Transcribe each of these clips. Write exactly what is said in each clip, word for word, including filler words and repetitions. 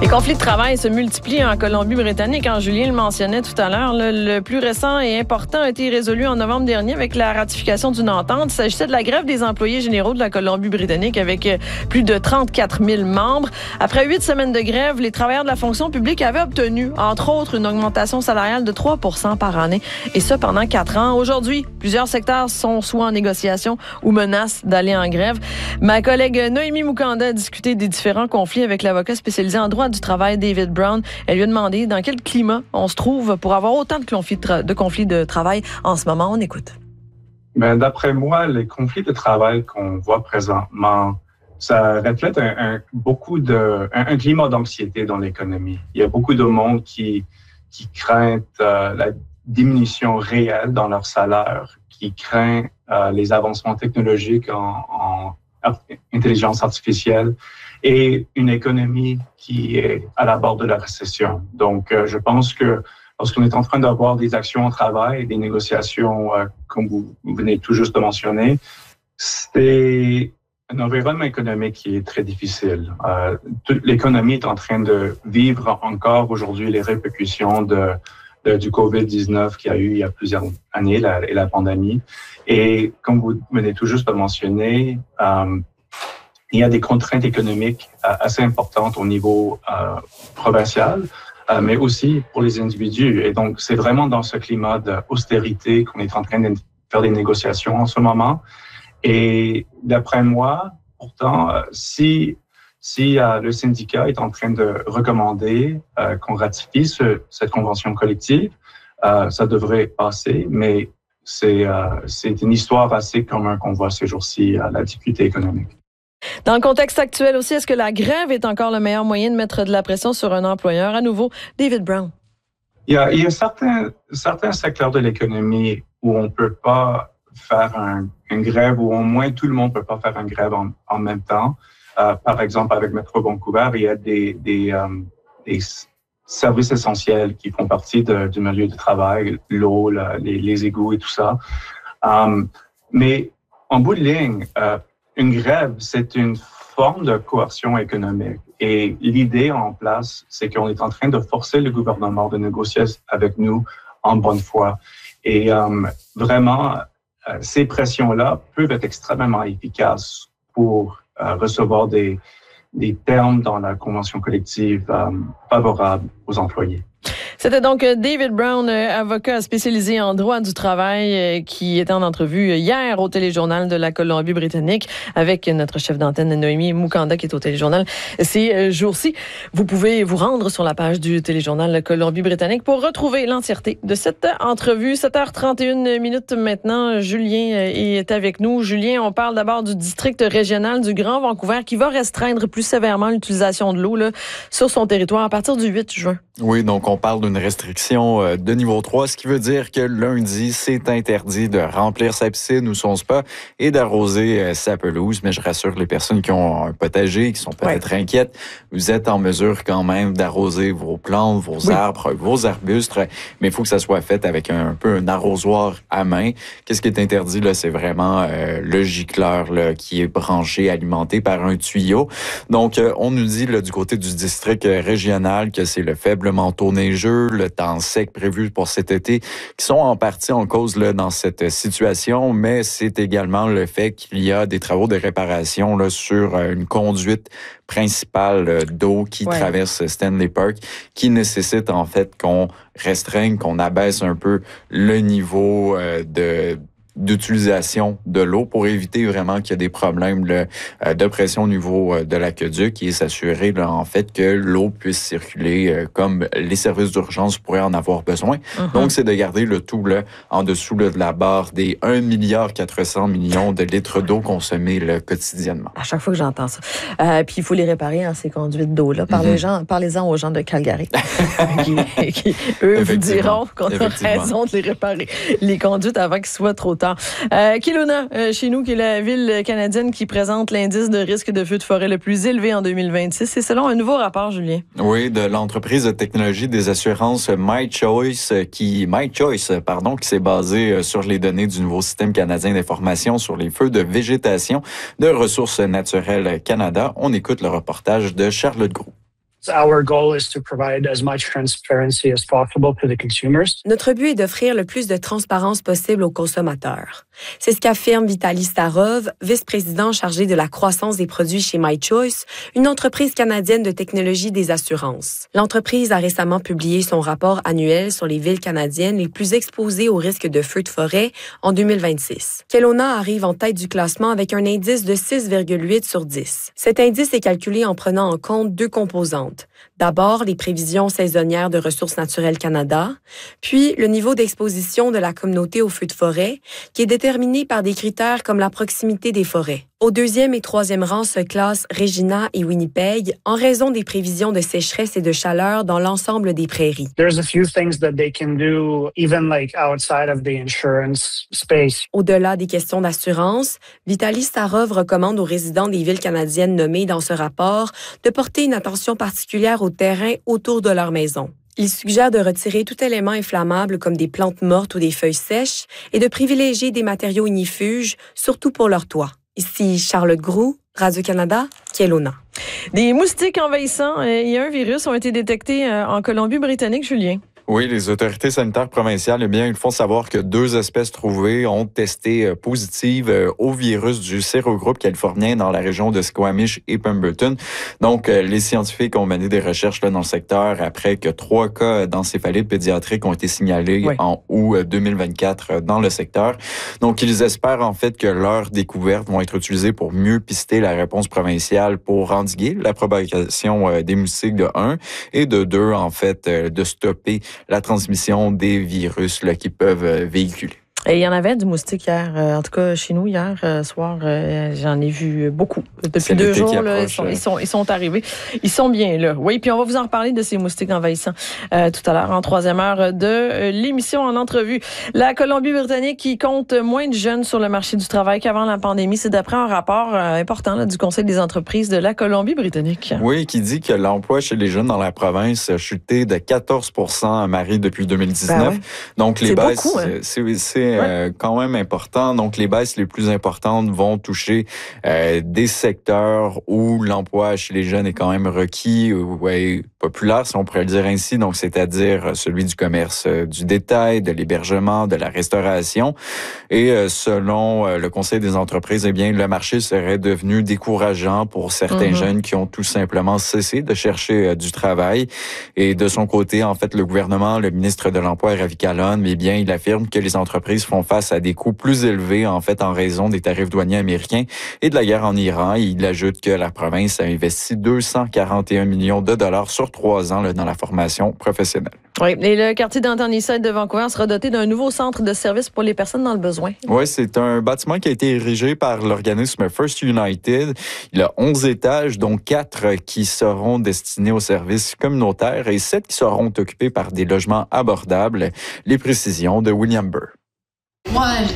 Les conflits de travail se multiplient en Colombie-Britannique. Hein, Julien le mentionnait tout à l'heure. Là, le plus récent et important a été résolu en novembre dernier avec la ratification d'une entente. Il s'agissait de la grève des employés généraux de la Colombie-Britannique avec plus de trente-quatre mille membres. Après huit semaines de grève, les travailleurs de la fonction publique avaient obtenu, entre autres, une augmentation salariale de trois pour cent par année, et ça pendant quatre ans. Aujourd'hui, plusieurs secteurs sont soit en négociation ou menacent d'aller en grève. Ma collègue Noémie Moukanda a discuté des différents conflits avec l'avocat spécialisé en droit du travail, David Brown. Elle lui a demandé dans quel climat on se trouve pour avoir autant de conflits de, tra- de, conflits de travail en ce moment. On écoute. Ben, d'après moi, les conflits de travail qu'on voit présentement, ça reflète un, un, beaucoup de, un, un climat d'anxiété dans l'économie. Il y a beaucoup de monde qui, qui craint euh, la diminution réelle dans leur salaire, qui craint euh, les avancements technologiques en, en intelligence artificielle et une économie qui est à la bord de la récession. Donc, euh, je pense que lorsqu'on est en train d'avoir des actions au travail et des négociations, euh, comme vous, vous venez tout juste de mentionner, c'est un environnement économique qui est très difficile. Euh, toute l'économie est en train de vivre encore aujourd'hui les répercussions de, de, du covid dix-neuf qu'il y a eu il y a plusieurs années, la, et la pandémie. Et comme vous venez tout juste de mentionner, euh, il y a des contraintes économiques euh, assez importantes au niveau euh, provincial, euh, mais aussi pour les individus. Et donc, c'est vraiment dans ce climat d'austérité qu'on est en train de faire des négociations en ce moment. Et d'après moi, pourtant, euh, si, si euh, le syndicat est en train de recommander euh, qu'on ratifie ce, cette convention collective, euh, ça devrait passer, mais c'est, euh, c'est une histoire assez commune qu'on voit ces jours-ci à la difficulté économique. Dans le contexte actuel aussi, est-ce que la grève est encore le meilleur moyen de mettre de la pression sur un employeur? À nouveau, David Brown. Il y a, il y a certains, certains secteurs de l'économie où on ne peut pas faire un, une grève, ou au moins tout le monde ne peut pas faire une grève en, en même temps. Euh, par exemple, avec Métro Vancouver, il y a des, des, euh, des services essentiels qui font partie de, du milieu du travail, l'eau, la, les, les égouts et tout ça. Um, mais en bout de ligne, euh, une grève, c'est une forme de coercion économique. Et l'idée en place, c'est qu'on est en train de forcer le gouvernement de négocier avec nous en bonne foi. Et um, vraiment, euh, ces pressions-là peuvent être extrêmement efficaces pour euh, recevoir des, des termes dans la convention collective um, favorables aux employés. C'était donc David Brown, avocat spécialisé en droit du travail, qui était en entrevue hier au Téléjournal de la Colombie-Britannique avec notre chef d'antenne Noémie Moukanda qui est au Téléjournal ces jours-ci. Vous pouvez vous rendre sur la page du Téléjournal Colombie-Britannique pour retrouver l'entièreté de cette entrevue. sept heures trente et une minutes maintenant. Julien est avec nous. Julien, on parle d'abord du district régional du Grand Vancouver qui va restreindre plus sévèrement l'utilisation de l'eau là, sur son territoire à partir du huit juin. Oui, donc on parle d'une restriction de niveau trois, ce qui veut dire que lundi, c'est interdit de remplir sa piscine ou son spa et d'arroser sa pelouse. Mais je rassure les personnes qui ont un potager, qui sont peut-être ouais. inquiètes, vous êtes en mesure quand même d'arroser vos plantes, vos oui. arbres, vos arbustes, mais il faut que ça soit fait avec un, un peu un arrosoir à main. Qu'est-ce qui est interdit, là? C'est vraiment euh, le gicleur là, qui est branché, alimenté par un tuyau. Donc, euh, on nous dit là, du côté du district régional que c'est le faible manteau neigeux, le temps sec prévu pour cet été, qui sont en partie en cause là, dans cette situation, mais c'est également le fait qu'il y a des travaux de réparation là, sur une conduite principale d'eau qui ouais. traverse Stanley Park, qui nécessite en fait qu'on restreigne, qu'on abaisse un peu le niveau euh, de d'utilisation de l'eau pour éviter vraiment qu'il y ait des problèmes là, de pression au niveau de l'aqueduc et s'assurer là, en fait que l'eau puisse circuler euh, comme les services d'urgence pourraient en avoir besoin. Uh-huh. Donc, c'est de garder le tout là, en dessous là, de la barre des un milliard quatre cents millions de litres d'eau consommés là, quotidiennement. À chaque fois que j'entends ça. Euh, puis, il faut les réparer, hein, ces conduites d'eau-là. Parlez mm-hmm. gens, parlez-en aux gens de Calgary qui, qui, eux, vous diront qu'on a raison de les réparer, les conduites, avant qu'il soit trop tard. Euh, Kelowna, euh, chez nous, qui est la ville canadienne qui présente l'indice de risque de feu de forêt le plus élevé en deux mille vingt-six. C'est selon un nouveau rapport, Julien. Oui, de l'entreprise de technologie des assurances MyChoice, qui, MyChoice, pardon, qui s'est basée sur les données du nouveau système canadien d'information sur les feux de végétation de Ressources naturelles Canada. On écoute le reportage de Charlotte Groux. Our goal is to provide as much transparency as possible to the consumers. Notre but est d'offrir le plus de transparence possible aux consommateurs. C'est ce qu'affirme Vitaly Starov, vice-président chargé de la croissance des produits chez MyChoice, une entreprise canadienne de technologie des assurances. L'entreprise a récemment publié son rapport annuel sur les villes canadiennes les plus exposées au risque de feux de forêt en deux mille vingt-six. Kelowna arrive en tête du classement avec un indice de six virgule huit sur dix. Cet indice est calculé en prenant en compte deux composantes. D'abord, les prévisions saisonnières de Ressources naturelles Canada, puis le niveau d'exposition de la communauté aux feux de forêt, qui est déterminé par des critères comme la proximité des forêts. Au deuxième et troisième rang se classent Regina et Winnipeg en raison des prévisions de sécheresse et de chaleur dans l'ensemble des prairies. There's a few things that they can do even like outside of the insurance space. Au-delà des questions d'assurance, Vitaly Starov recommande aux résidents des villes canadiennes nommées dans ce rapport de porter une attention particulière au terrain autour de leur maison. Il suggère de retirer tout élément inflammable comme des plantes mortes ou des feuilles sèches et de privilégier des matériaux ignifuges, surtout pour leur toit. Ici Charlotte Groux, Radio-Canada, Kelowna. Des moustiques envahissants et un virus ont été détectés en Colombie-Britannique, Julien. Oui, les autorités sanitaires provinciales, eh bien, ils font savoir que deux espèces trouvées ont testé positives au virus du sérogroupe californien dans la région de Squamish et Pemberton. Donc, les scientifiques ont mené des recherches là, dans le secteur après que trois cas d'encéphalite pédiatrique ont été signalés oui. en août deux mille vingt-quatre dans le secteur. Donc, ils espèrent en fait que leurs découvertes vont être utilisées pour mieux pister la réponse provinciale pour endiguer la propagation des moustiques de un et de deux, en fait, de stopper la transmission des virus là, qui peuvent euh, véhiculer. Et il y en avait du moustique hier, euh, en tout cas chez nous hier euh, soir, euh, j'en ai vu beaucoup. Depuis C'est deux jours, là, approche, ils, sont, ils, sont, ils sont arrivés. Ils sont bien là. Oui, puis on va vous en reparler de ces moustiques envahissants euh, tout à l'heure en troisième heure de euh, l'émission en entrevue. La Colombie-Britannique qui compte moins de jeunes sur le marché du travail qu'avant la pandémie, c'est d'après un rapport euh, important là, du Conseil des entreprises de la Colombie-Britannique. Oui, qui dit que l'emploi chez les jeunes dans la province a chuté de quatorze pour cent à Marie depuis deux mille dix-neuf. Ben ouais. Donc les c'est baisses, beaucoup, hein? c'est, c'est Euh, quand même important. Donc, les baisses les plus importantes vont toucher euh, des secteurs où l'emploi chez les jeunes est quand même requis, ouais, populaire, si on pourrait le dire ainsi. Donc, c'est-à-dire celui du commerce euh, du détail, de l'hébergement, de la restauration. Et euh, selon euh, le Conseil des entreprises, eh bien, le marché serait devenu décourageant pour certains mm-hmm. jeunes qui ont tout simplement cessé de chercher euh, du travail. Et de son côté, en fait, le gouvernement, le ministre de l'Emploi, Ravi Kahlon, eh bien, il affirme que les entreprises font face à des coûts plus élevés, en fait, en raison des tarifs douaniers américains et de la guerre en Iran. Il ajoute que la province a investi deux cent quarante et un millions de dollars sur trois ans là, dans la formation professionnelle. Oui, et le quartier Downtown Eastside de Vancouver sera doté d'un nouveau centre de services pour les personnes dans le besoin. Oui, c'est un bâtiment qui a été érigé par l'organisme First United. Il a onze étages, dont quatre qui seront destinés aux services communautaires et sept qui seront occupés par des logements abordables. Les précisions de William Burr. One,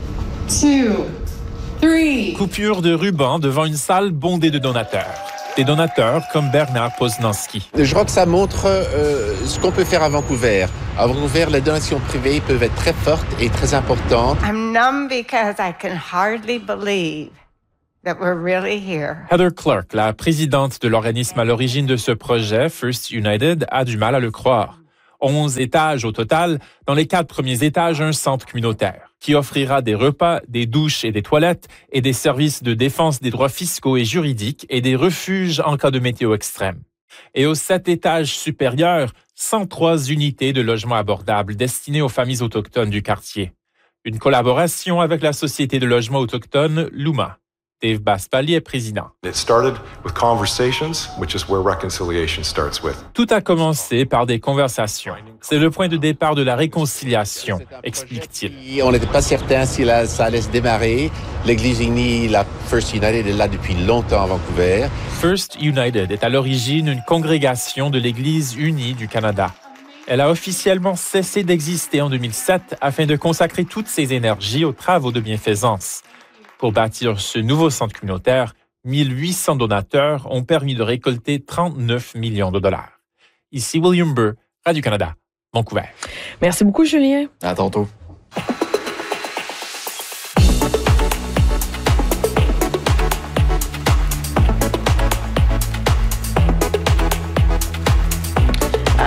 two, three. Coupure de ruban devant une salle bondée de donateurs. Des donateurs comme Bernard Poznanski. Je crois que ça montre euh, ce qu'on peut faire à Vancouver. À Vancouver, les donations privées peuvent être très fortes et très importantes. I'm numb because I can hardly believe that we're really here. Heather Clark, la présidente de l'organisme à l'origine de ce projet, First United, a du mal à le croire. onze étages au total, dans les quatre premiers étages, un centre communautaire qui offrira des repas, des douches et des toilettes et des services de défense des droits fiscaux et juridiques et des refuges en cas de météo extrême. Et aux sept étages supérieurs, cent trois unités de logements abordables destinées aux familles autochtones du quartier. Une collaboration avec la Société de logement autochtone Luma. Dave Baspali est président. It started with conversations, which is where reconciliation starts with. Tout a commencé par des conversations. C'est le point de départ de la réconciliation, explique-t-il. On n'était pas certain si là, ça allait se démarrer. L'Église unie, la First United, est là depuis longtemps à Vancouver. First United est à l'origine une congrégation de l'Église unie du Canada. Elle a officiellement cessé d'exister en deux mille sept afin de consacrer toutes ses énergies aux travaux de bienfaisance. Pour bâtir ce nouveau centre communautaire, mille huit cents donateurs ont permis de récolter trente-neuf millions de dollars. Ici William Burr, Radio-Canada, Vancouver. Merci beaucoup, Julien. À tantôt.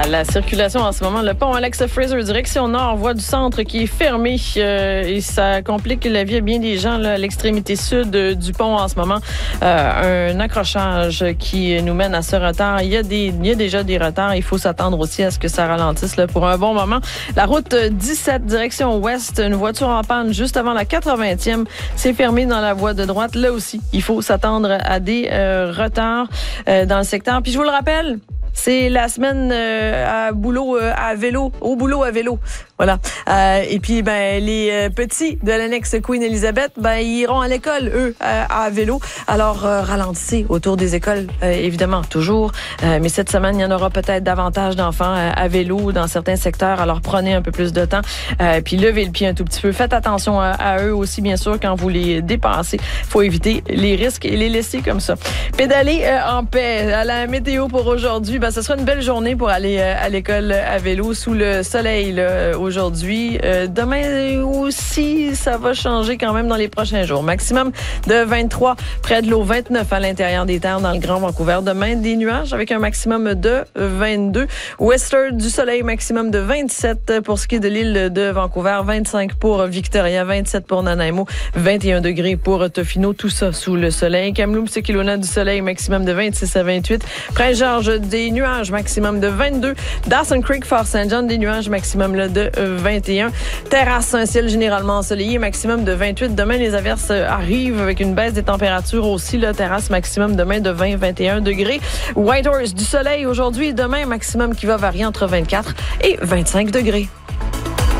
la circulation en ce moment. Le pont Alexa Fraser, direction nord, voie du centre qui est fermée euh, et ça complique la vie à bien des gens là, à l'extrémité sud euh, du pont en ce moment. Euh, un accrochage qui nous mène à ce retard. Il y a, des, il y a déjà des retards. Il faut s'attendre aussi à ce que ça ralentisse là, pour un bon moment. La route dix-sept, direction ouest, une voiture en panne juste avant la quatre-vingtième. C'est fermé dans la voie de droite. Là aussi, il faut s'attendre à des euh, retards euh, dans le secteur. Puis je vous le rappelle, c'est la semaine euh, à boulot euh, à vélo, au boulot à vélo. Voilà. Euh, et puis ben les euh, petits de l'annexe Queen Elizabeth, ben ils iront à l'école eux à, à vélo. Alors euh, ralentissez autour des écoles euh, évidemment toujours, euh, mais cette semaine il y en aura peut-être davantage d'enfants euh, à vélo dans certains secteurs. Alors prenez un peu plus de temps, euh, puis levez le pied un tout petit peu. Faites attention à, à eux aussi bien sûr quand vous les dépassez. Faut éviter les risques et les laisser comme ça. Pédaler euh, en paix. À la météo pour aujourd'hui, ben ce sera une belle journée pour aller euh, à l'école à vélo sous le soleil là, aujourd'hui. Euh, demain aussi, ça va changer quand même dans les prochains jours. Maximum de vingt-trois près de l'eau, vingt-neuf à l'intérieur des terres dans le Grand Vancouver. Demain, des nuages avec un maximum de vingt-deux. Western, du soleil, maximum de vingt-sept pour ce qui est de l'île de Vancouver, vingt-cinq pour Victoria, vingt-sept pour Nanaimo, vingt et un degrés pour Tofino. Tout ça sous le soleil. Kamloops, Kelowna, du soleil, maximum de vingt-six à vingt-huit. Prince-Georges, des nuages, maximum de vingt-deux. Dawson Creek, Fort Saint John, des nuages, maximum là, de vingt et un. Terrasse, un ciel généralement ensoleillé, maximum de vingt-huit. Demain, les averses arrivent avec une baisse des températures aussi. Là, terrasse, maximum demain de vingt à vingt et un degrés. Whitehorse, du soleil aujourd'hui et demain, maximum qui va varier entre vingt-quatre et vingt-cinq degrés.